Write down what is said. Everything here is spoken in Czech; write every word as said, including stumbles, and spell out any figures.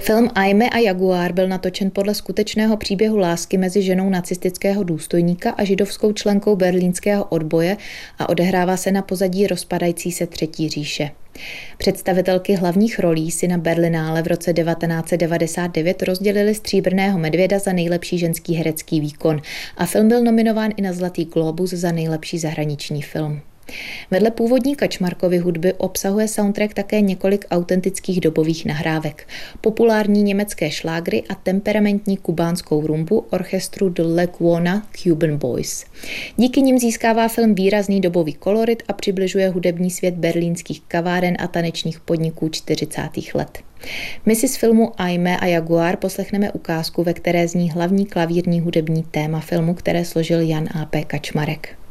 Film Aime a Jaguar byl natočen podle skutečného příběhu lásky mezi ženou nacistického důstojníka a židovskou členkou berlínského odboje a odehrává se na pozadí rozpadající se Třetí říše. Představitelky hlavních rolí si na Berlinále v roce devatenáct set devadesát devět rozdělili Stříbrného medvěda za nejlepší ženský herecký výkon a film byl nominován i na Zlatý glóbus za nejlepší zahraniční film. Vedle původní Kačmarkovy hudby obsahuje soundtrack také několik autentických dobových nahrávek, populární německé šlágry a temperamentní kubánskou rumbu orchestru The Lackawanna Cuban Boys. Díky nim získává film výrazný dobový kolorit a přibližuje hudební svět berlínských kaváren a tanečních podniků čtyřicátých let. My si z filmu Aime a Jaguar poslechneme ukázku, ve které zní hlavní klavírní hudební téma filmu, které složil Jan A. P. Kačmarek.